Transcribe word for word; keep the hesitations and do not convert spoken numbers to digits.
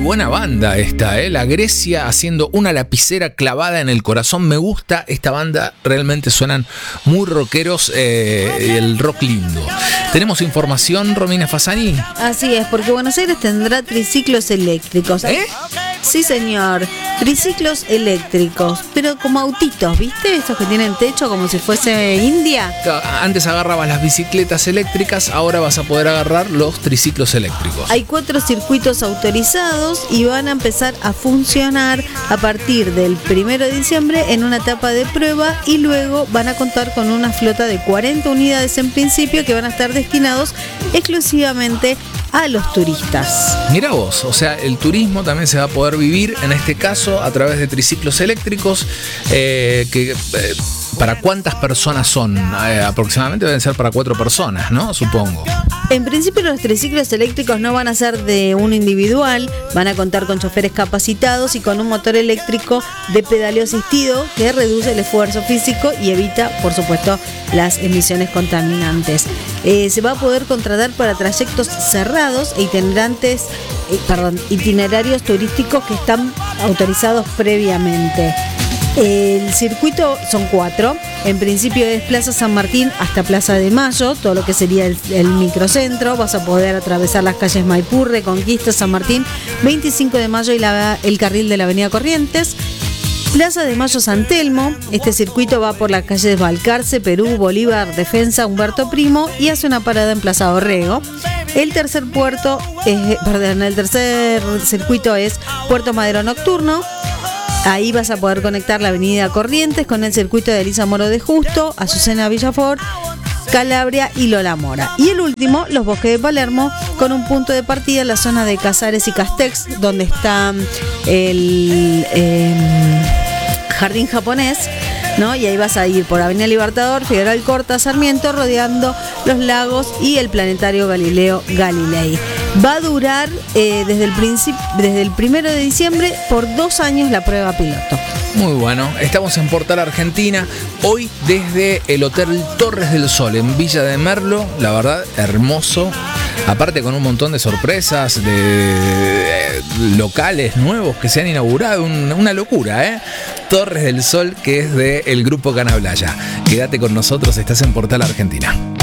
buena banda esta, ¿eh? La Grecia haciendo una lapicera clavada en el corazón. Me gusta esta banda, realmente suenan muy rockeros, eh, el rock lindo. ¿Tenemos información, Romina Fasani? Así es, porque Buenos Aires tendrá triciclos eléctricos. ¿Eh? Sí, señor, triciclos eléctricos, pero como autitos, ¿viste? Estos que tienen techo como si fuese India. Antes agarrabas las bicicletas eléctricas, ahora vas a poder agarrar los triciclos eléctricos. Hay cuatro circuitos autorizados y van a empezar a funcionar a partir del primero de diciembre en una etapa de prueba, y luego van a contar con una flota de cuarenta unidades en principio que van a estar destinados exclusivamente a los turistas. Mira vos, o sea, el turismo también se va a poder vivir, en este caso, a través de triciclos eléctricos, eh, que... Eh, ¿para cuántas personas son? Eh, aproximadamente deben ser para cuatro personas, ¿no? Supongo. En principio los triciclos eléctricos no van a ser de uno individual, van a contar con choferes capacitados y con un motor eléctrico de pedaleo asistido que reduce el esfuerzo físico y evita, por supuesto, las emisiones contaminantes. Eh, se va a poder contratar para trayectos cerrados e itinerantes, eh, perdón, itinerarios turísticos que están autorizados previamente. El circuito son cuatro. En principio es Plaza San Martín hasta Plaza de Mayo, todo lo que sería el, el microcentro. Vas a poder atravesar las calles Maipú, Reconquista, San Martín, veinticinco de mayo y la, el carril de la Avenida Corrientes. Plaza de Mayo San Telmo. Este circuito va por las calles Balcarce, Perú, Bolívar, Defensa, Humberto Primo y hace una parada en Plaza Orrego. El tercer puerto, eh, perdón, el tercer circuito es Puerto Madero Nocturno. Ahí vas a poder conectar la Avenida Corrientes con el circuito de Elisa Moro de Justo, Azucena Villafort, Calabria y Lola Mora. Y el último, los Bosques de Palermo, con un punto de partida en la zona de Casares y Castex, donde está el eh, jardín japonés, ¿no? Y ahí vas a ir por Avenida Libertador, Figueroa Alcorta, Sarmiento, rodeando los lagos y el planetario Galileo Galilei. Va a durar eh, desde el principio, desde el primero de diciembre por dos años la prueba piloto. Muy bueno, estamos en Portal Argentina, hoy desde el Hotel Torres del Sol en Villa de Merlo, la verdad, hermoso. Aparte con un montón de sorpresas, de, de, de locales nuevos que se han inaugurado, un, una locura, ¿eh? Torres del Sol, que es del grupo Canablaya. Quédate con nosotros, estás en Portal Argentina.